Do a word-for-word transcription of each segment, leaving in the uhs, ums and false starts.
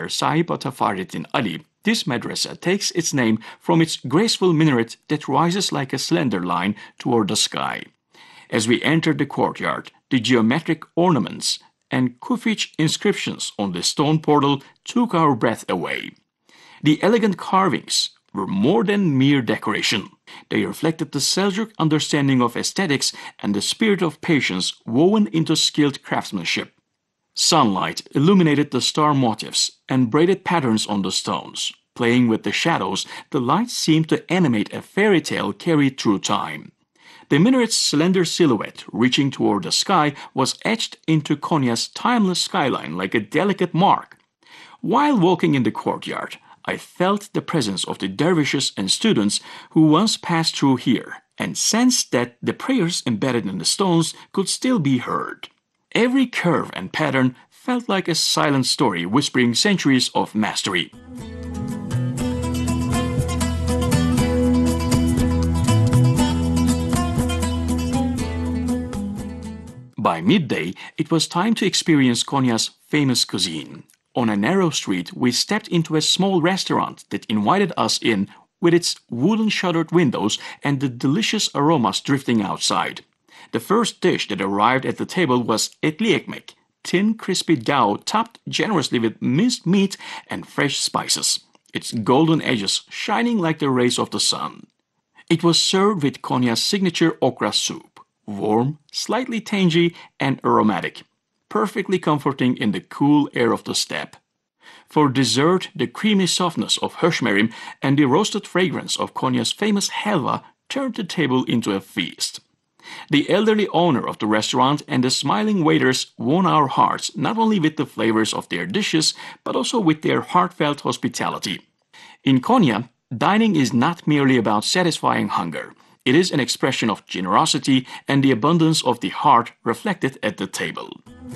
founder Sahib Ata Fahrettin Ali, this madrasa takes its name from its graceful minaret that rises like a slender line toward the sky. As we entered the courtyard, the geometric ornaments and Kufic inscriptions on the stone portal took our breath away. The elegant carvings were more than mere decoration. They reflected the Seljuk understanding of aesthetics and the spirit of patience woven into skilled craftsmanship. Sunlight illuminated the star motifs and braided patterns on the stones. Playing with the shadows, the light seemed to animate a fairy tale carried through time. The minaret's slender silhouette reaching toward the sky was etched into Konya's timeless skyline like a delicate mark. While walking in the courtyard, I felt the presence of the dervishes and students who once passed through here and sensed that the prayers embedded in the stones could still be heard. Every curve and pattern felt like a silent story whispering centuries of mastery. By midday, it was time to experience Konya's famous cuisine. On a narrow street, we stepped into a small restaurant that invited us in with its wooden shuttered windows and the delicious aromas drifting outside. The first dish that arrived at the table was etli ekmek, thin crispy dough topped generously with minced meat and fresh spices, its golden edges shining like the rays of the sun. It was served with Konya's signature okra soup, warm, slightly tangy, and aromatic, perfectly comforting in the cool air of the steppe. For dessert, the creamy softness of höşmerim and the roasted fragrance of Konya's famous helva turned the table into a feast. The elderly owner of the restaurant and the smiling waiters won our hearts not only with the flavors of their dishes, but also with their heartfelt hospitality. In Konya, dining is not merely about satisfying hunger. It is an expression of generosity and the abundance of the heart reflected at the table.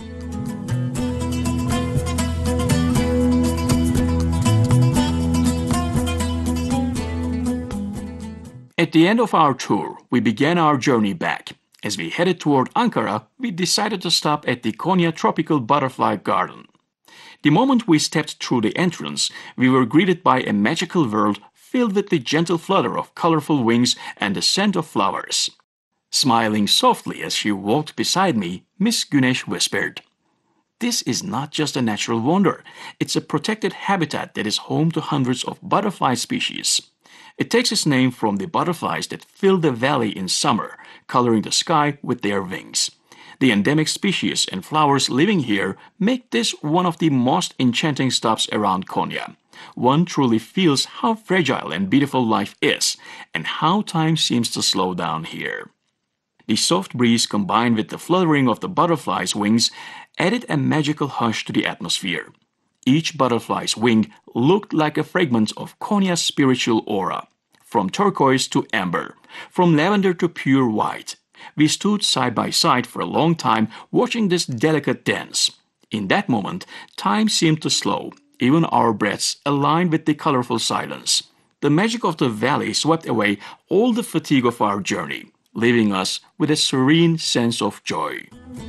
At the end of our tour, we began our journey back. As we headed toward Ankara, we decided to stop at the Konya Tropical Butterfly Garden. The moment we stepped through the entrance, we were greeted by a magical world filled with the gentle flutter of colorful wings and the scent of flowers. Smiling softly as she walked beside me, Miss Güneş whispered, "This is not just a natural wonder. It's a protected habitat that is home to hundreds of butterfly species. It takes its name from the butterflies that fill the valley in summer, coloring the sky with their wings. The endemic species and flowers living here make this one of the most enchanting stops around Konya. One truly feels how fragile and beautiful life is, and how time seems to slow down here." The soft breeze combined with the fluttering of the butterflies' wings added a magical hush to the atmosphere. Each butterfly's wing looked like a fragment of Konya's spiritual aura. From turquoise to amber, from lavender to pure white. We stood side by side for a long time watching this delicate dance. In that moment, time seemed to slow, even our breaths aligned with the colorful silence. The magic of the valley swept away all the fatigue of our journey, leaving us with a serene sense of joy.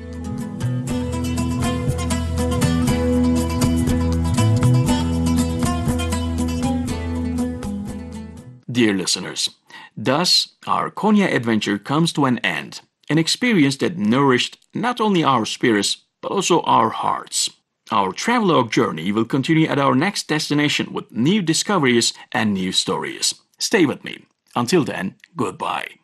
Dear listeners, thus our Konya adventure comes to an end, an experience that nourished not only our spirits but also our hearts. Our travelogue journey will continue at our next destination with new discoveries and new stories. Stay with me. Until then, goodbye.